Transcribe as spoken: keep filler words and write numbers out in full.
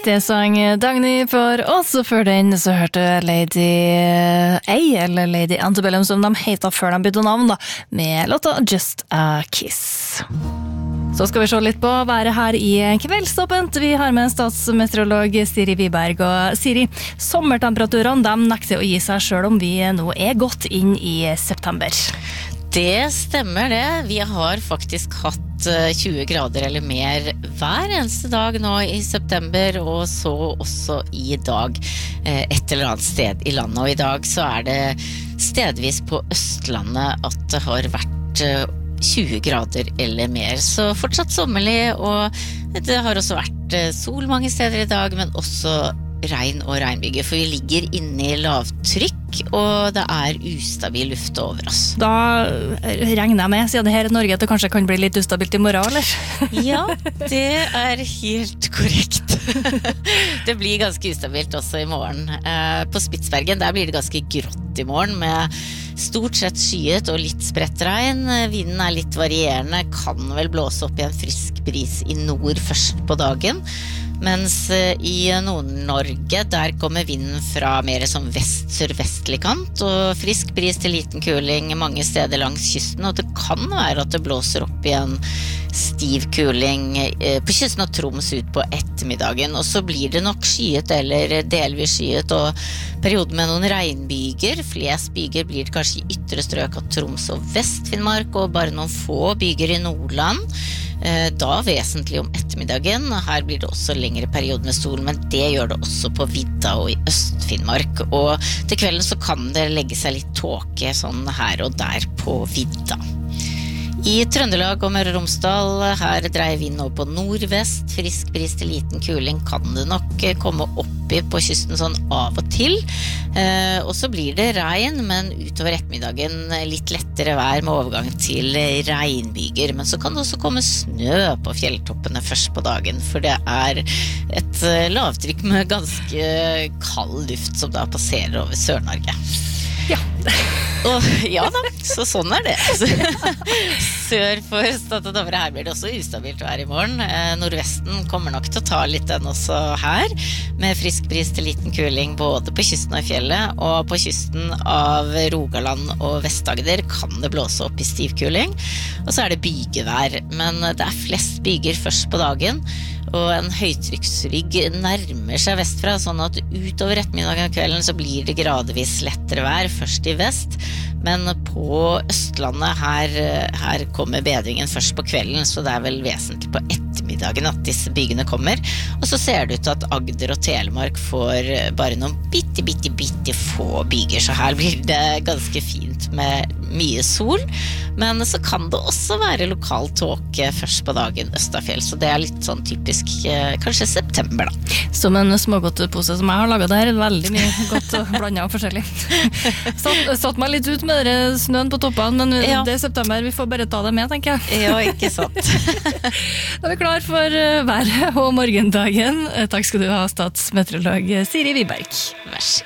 Det sang Dagny for oss, og før den så hørte Lady A, eller Lady Antebellum som de heter før de bytte navn da, med låta Just a Kiss. Så skal vi se litt på været her i Kveldsåpent. Vi har med statsmeteorolog Siri Wiberg. Og Siri, sommertemperaturene de nekter å gi seg selv om vi nå er godt inn i september. Det stemmer det. Vi har faktisk hatt tjue grader eller mer hver eneste dag nå i september, og så også i dag et eller annet sted i landet. Og i dag så er det stedvis på Østlandet at det har vært tjue grader eller mer. Så fortsatt sommerlig, og det har også vært sol mange steder i dag, men også regn og regnbyger, for vi ligger inne i lavtrykk, og det er ustabil luft over oss. Da regner jeg med, siden det her i Norge, at det kanskje kan bli litt ustabilt i morgen, eller? Ja, det er helt korrekt. Det blir ganske ustabilt også i morgen. På Spitsbergen, der blir det ganske grått i morgen, med stort sett skyet og litt spredt regn. Vinden er litt varierende, kan vel blåse opp i en frisk bris i nord først på dagen. Mens i Nord-Norge, der kommer vinden fra mer som vest-sørvestlig kant, og frisk bris til liten kuling mange steder langs kysten, og det kan være at det blåser opp i en stiv kuling på kysten av Troms ut på ettermiddagen, og så blir det nok skyet eller delvis skyet, og perioden med noen regnbyger. Flest byger blir det kanskje i ytre strøk av Troms og Vest-Finnmark, og bare noen få byger i Nordland. Da vesentlig om ettermiddagen. Her blir det også lengre perioder med sol, men det gjør det også på vidda og i Øst-Finnmark. Og til kvelden så kan det legge seg litt tåke sånn her og der på vidda. I Trøndelag og Møre og Romsdal, her dreier vinden over på nordvest, frisk bris til liten kuling kan det nok komme opp i på kysten sånn av og til. Eh, og så blir det regn, men utover ettermiddagen litt lettere vær med overgang til regnbyger. Men så kan det også komme snø på fjelltoppene først på dagen, for det er et lavtrykk med ganske kald luft som da passerer over Sør-Norge. Ja. Og ja da, så sånn er det. Sør for Stad og Dovre, her blir det også ustabilt vær i morgen. Nordvesten kommer nok til å ta litt den også her, med frisk bris til liten kuling både på kysten av fjellet, og på kysten av Rogaland og Vest-Agder kan det blåse opp i stivkuling. Og så er det bygevær, men det er flest byger først på dagen, og en høytrykksrygg nærmer seg vestfra, sånn at utover ettermiddagen og kvelden så blir det gradvis lettere vær, først i vest, men på Østlandet her, her kommer bedringen først på kvelden, så det er vel vesentlig på ettermiddagen at disse bygene kommer. Og så ser det ut til at Agder og Telemark får bare noen bitte, bitte, bitte få byger, så her blir det ganske fint med mye sol, men så kan det også være lokal tåke først på dagen østafjell, så det er litt sånn typisk kanskje september da. Som en smågodtpose som jeg har laget der, veldig mye godt og blandet og forskjellig. Satt, satt meg litt ut med dere snøen på toppene, men ja. Det er september, vi får bare ta det med, tenker jeg. Ja, ikke sant. Da er vi klar for været og morgendagen. Takk skal du ha, statsmeteorolog Siri Wiberg. Vær så god.